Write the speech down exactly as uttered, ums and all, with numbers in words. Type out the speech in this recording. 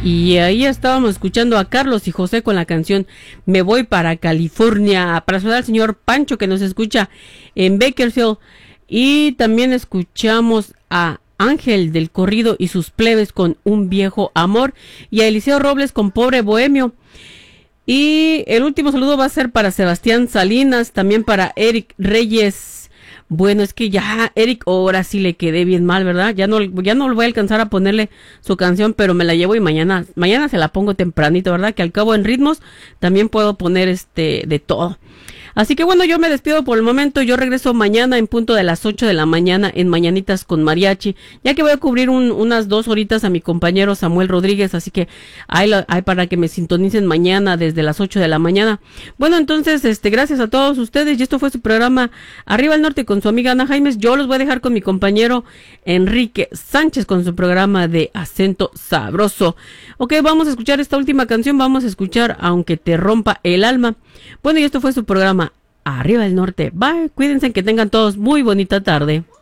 Y ahí estábamos escuchando a Carlos y José con la canción Me voy para California, para saludar al señor Pancho que nos escucha en Bakersfield. Y también escuchamos a Ángel del Corrido y sus plebes con Un viejo amor, y a Eliseo Robles con Pobre Bohemio. Y el último saludo va a ser para Sebastián Salinas, también para Eric Reyes. Bueno, es que ya, Eric, ahora sí le quedé bien mal, ¿verdad? Ya no, ya no voy a alcanzar a ponerle su canción, pero me la llevo y mañana, mañana se la pongo tempranito, ¿verdad? Que al cabo en ritmos también puedo poner este, de todo. Así que bueno, yo me despido por el momento. Yo regreso mañana en punto de las ocho de la mañana en Mañanitas con Mariachi, ya que voy a cubrir un, unas dos horitas a mi compañero Samuel Rodríguez, así que hay, hay para que me sintonicen mañana desde las ocho de la mañana. Bueno, entonces, este, gracias a todos ustedes, y esto fue su programa Arriba al Norte con su amiga Ana Jaimes. Yo los voy a dejar con mi compañero Enrique Sánchez con su programa de Acento Sabroso. Ok, vamos a escuchar esta última canción, vamos a escuchar Aunque te rompa el alma. Bueno, y esto fue su programa Arriba del Norte. Bye, cuídense, que tengan todos muy bonita tarde.